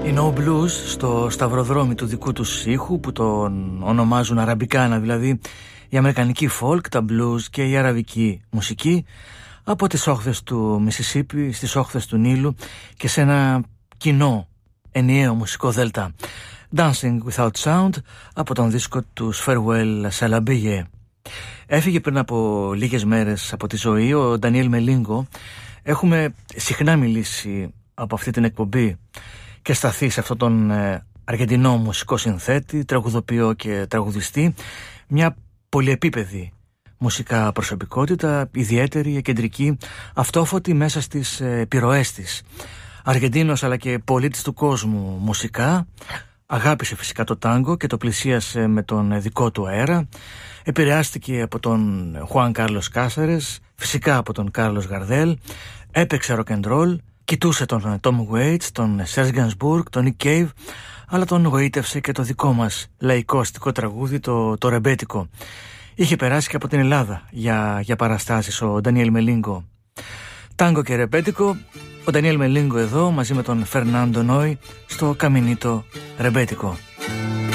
Οι No Blues στο σταυροδρόμι του δικού τους ήχου που τον ονομάζουν αραμπικάνα, δηλαδή η αμερικανική folk, τα blues και η αραβική μουσική από τις όχθες του Μισισίπι στις όχθες του Νείλου και σε ένα κοινό ενιαίο μουσικό δέλτα. Dancing Without Sound από τον δίσκο του Farewell Salabiye. Έφυγε πριν από λίγες μέρες από τη ζωή ο Ντανιέλ Μελίνγκο. Έχουμε συχνά μιλήσει από αυτή την εκπομπή και σταθεί σε αυτόν τον Αργεντινό μουσικό συνθέτη, τραγουδοποιό και τραγουδιστή, μια πολυεπίπεδη μουσικά προσωπικότητα, ιδιαίτερη, κεντρική, αυτόφωτη μέσα στις επιρροές της. Αργεντίνος αλλά και πολίτης του κόσμου μουσικά, αγάπησε φυσικά το τάγκο και το πλησίασε με τον δικό του αέρα, επηρεάστηκε από τον Χουάν Κάρλος Κάσαρες, φυσικά από τον Κάρλος Γαρδέλ, έπαιξε rock and roll, κοιτούσε τον Tom Waits, τον Serge Gainsbourg, τον Nick Cave, αλλά τον γοήτευσε και το δικό μας λαϊκό αστικό τραγούδι, το ρεμπέτικο. Είχε περάσει και από την Ελλάδα για παραστάσεις ο Ντανιέλ Μελίνγκο. Τάγκο και ρεμπέτικο, ο Ντανιέλ Μελίνγκο εδώ μαζί με τον Φερνάντο Νόι στο Καμινίτο Ρεμπέτικο.